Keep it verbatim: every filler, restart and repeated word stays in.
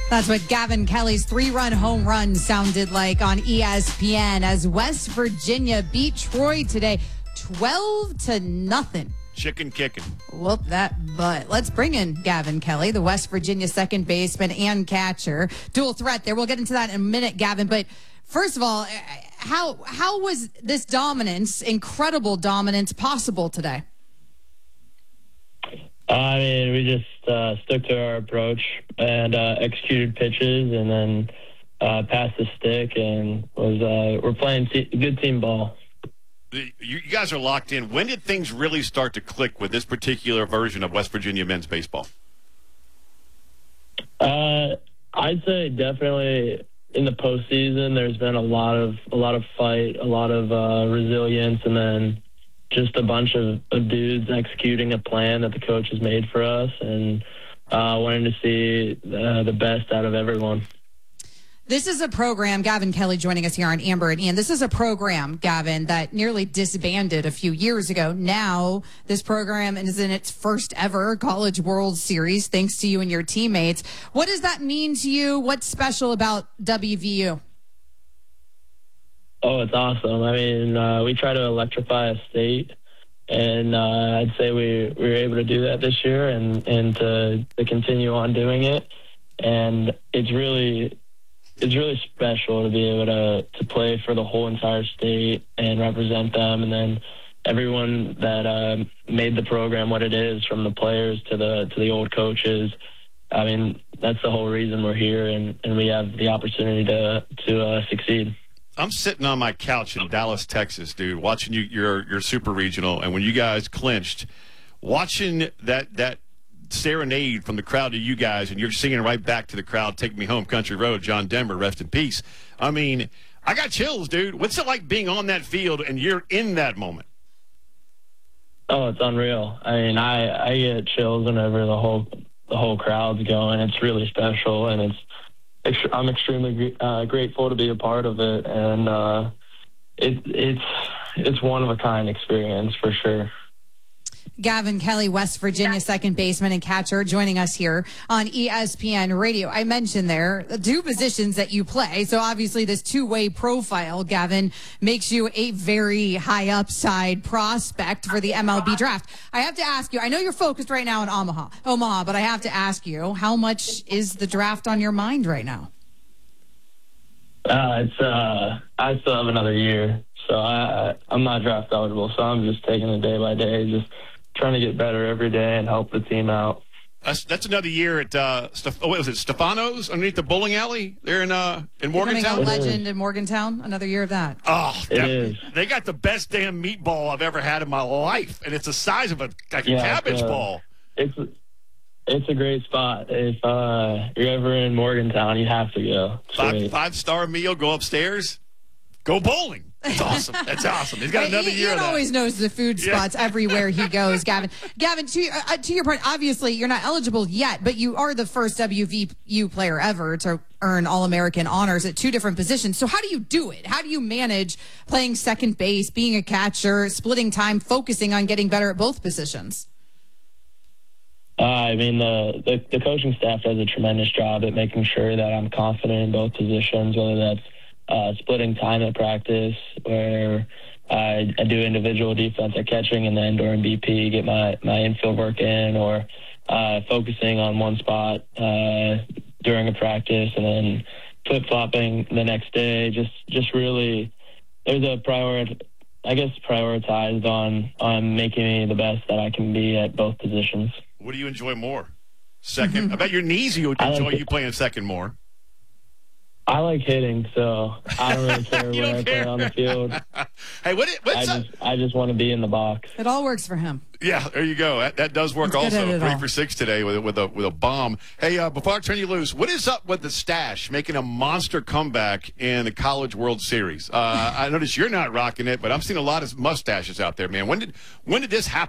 That's what Gavin Kelly's three-run home run sounded like on E S P N as West Virginia beat Troy today twelve to nothing. Chicken kicking. Whoop that butt. Let's bring in Gavin Kelly, the West Virginia second baseman and catcher. Dual threat there. We'll get into that in a minute, Gavin. But first of all, how how was this dominance, incredible dominance, possible today? I mean, we just uh, stuck to our approach and uh, executed pitches, and then uh, passed the stick, and was uh, we're playing te- good team ball. You guys are locked in. When did things really start to click with this particular version of West Virginia men's baseball? Uh, I'd say definitely in the postseason. There's been a lot of a lot of fight, a lot of uh, resilience, and then just a bunch of, of dudes executing a plan that the coach has made for us, and uh, wanting to see uh, the best out of everyone. This is a program, Gavin Kelly joining us here on Amber and Ian. This is a program, Gavin, that nearly disbanded a few years ago. Now, this program is in its first ever College World Series, thanks to you and your teammates. What does that mean to you? What's special about W V U? Oh, it's awesome. I mean, uh, we try to electrify a state, and uh, I'd say we, we were able to do that this year, and, and to, to continue on doing it. And it's really it's really special to be able to, to play for the whole entire state and represent them, and then everyone that uh, made the program what it is, from the players to the to the old coaches. I mean, that's the whole reason we're here, and, and we have the opportunity to, to uh, succeed. I'm sitting on my couch in Dallas, Texas, dude, watching you your your super regional, and when you guys clinched, watching that that serenade from the crowd to you guys, and you're singing right back to the crowd, "Take Me Home, Country Road," John Denver, rest in peace. I mean, I got chills, dude. What's it like being on that field and you're in that moment? Oh, it's unreal. I mean, I, I get chills whenever the whole the whole crowd's going. It's really special, and it's I'm extremely uh, grateful to be a part of it, and uh, it, it's it's one of a kind experience for sure. Gavin Kelly, West Virginia second baseman and catcher, joining us here on E S P N Radio. I mentioned there the two positions that you play. So obviously this two-way profile, Gavin, makes you a very high upside prospect for the M L B draft. I have to ask you, I know you're focused right now in Omaha, Omaha, but I have to ask you, how much is the draft on your mind right now? Uh, it's uh, I still have another year, so I, I'm not draft eligible, so I'm just taking it day by day, just trying to get better every day and help the team out. That's, that's another year at uh, Steph- oh, what was it, Stefano's underneath the bowling alley there in uh, in Morgantown? Becoming a legend in Morgantown. Another year of that. Oh, it that, is. They got the best damn meatball I've ever had in my life, and it's the size of a, like a Yeah, cabbage it's, uh, ball. It's it's a great spot. If uh, you're ever in Morgantown, you have to go. It's Five great. five star meal, go upstairs, go bowling. That's awesome. That's awesome. He's got another Ian year of that. always knows the food spots Yeah. everywhere he goes, Gavin. Gavin, to, uh, to your point, obviously you're not eligible yet, but you are the first W V U player ever to earn All-American honors at two different positions. So how do you do it? How do you manage playing second base, being a catcher, splitting time, focusing on getting better at both positions? Uh, I mean, the, the, the coaching staff does a tremendous job at making sure that I'm confident in both positions, whether that's uh, splitting time at practice, where I, I do individual defense at catching, and then during B P, get my, my infield work in, or uh, focusing on one spot uh, during a practice, and then flip-flopping the next day. Just just really, there's a priority, I guess, prioritized on, on making me the best that I can be at both positions. What do you enjoy more? Second? I bet your knees you would I enjoy like you playing second more. I like hitting, so I don't really care You where don't I play care. on the field. Hey, what? I What's up? just I just want to be in the box. It all works for him. Yeah, there you go. That, that does work He's good at also. it Three all. for six today with, with a with a bomb. Hey, uh, before I turn you loose, what is up with the Stash making a monster comeback in the College World Series? Uh, I notice you're not rocking it, but I'm seeing a lot of mustaches out there, man. When did when did this happen?